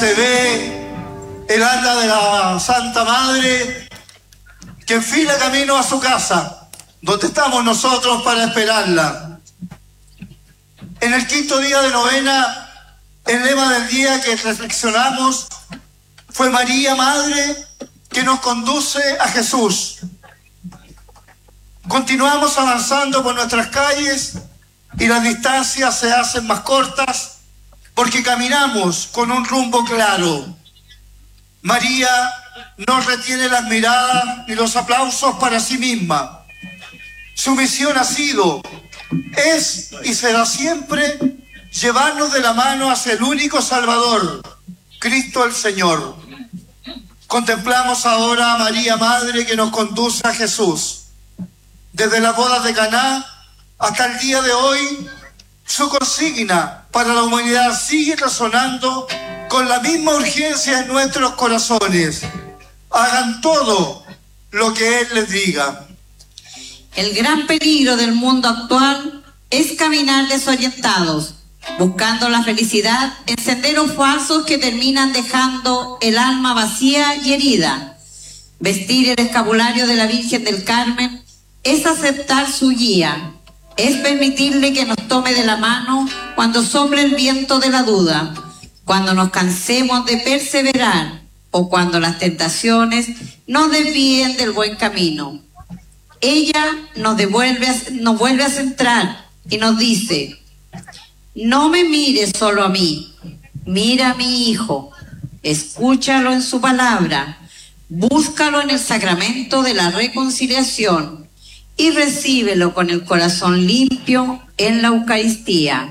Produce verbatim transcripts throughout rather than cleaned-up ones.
se ve el alma de la Santa Madre que enfila camino a su casa, donde estamos nosotros para esperarla. En el quinto día de novena, el lema del día que reflexionamos fue María, Madre, que nos conduce a Jesús. Continuamos avanzando por nuestras calles y las distancias se hacen más cortas porque caminamos con un rumbo claro. María no retiene las miradas ni los aplausos para sí misma. Su misión ha sido, es y será siempre llevarnos de la mano hacia el único Salvador, Cristo el Señor. Contemplamos ahora a María Madre que nos conduce a Jesús. Desde las bodas de Caná hasta el día de hoy, su consigna para la humanidad sigue resonando con la misma urgencia en nuestros corazones. Hagan todo lo que Él les diga. El gran peligro del mundo actual es caminar desorientados, buscando la felicidad en senderos falsos que terminan dejando el alma vacía y herida. Vestir el escapulario de la Virgen del Carmen es aceptar su guía, es permitirle que nos tome de la mano cuando sople el viento de la duda, cuando nos cansemos de perseverar o cuando las tentaciones nos desvíen del buen camino. Ella nos devuelve a, nos vuelve a centrar y nos dice: no me mires solo a mí, mira a mi Hijo, escúchalo en su palabra, búscalo en el sacramento de la reconciliación y recíbelo con el corazón limpio en la Eucaristía.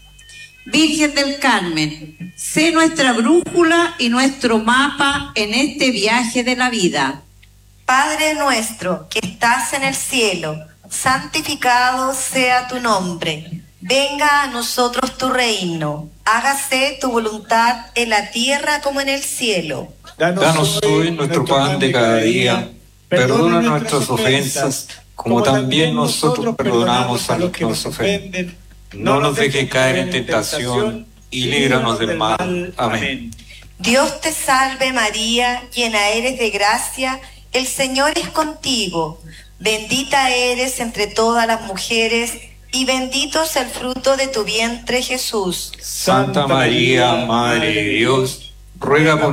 Virgen del Carmen, sé nuestra brújula y nuestro mapa en este viaje de la vida. Padre nuestro que estás en el cielo, santificado sea tu nombre. Venga a nosotros tu reino. Hágase tu voluntad en la tierra como en el cielo. Danos hoy nuestro pan de cada día. Perdona nuestras ofensas, como también nosotros perdonamos a los que nos ofenden. No nos dejes caer en tentación y líbranos del mal. Amén. Dios te salve María, llena eres de gracia, el Señor es contigo. Bendita eres entre todas las mujeres y bendito es el fruto de tu vientre, Jesús. Santa María, Madre de Dios, ruega por